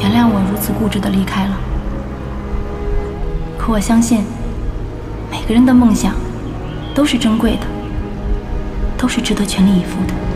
原谅我如此固执地离开了。可我相信，每个人的梦想都是珍贵的，都是值得全力以赴的。